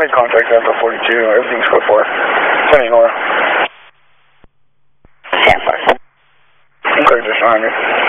made contact after 42. Everything's code 4. 20 north. San Francisco. Okay, just 100.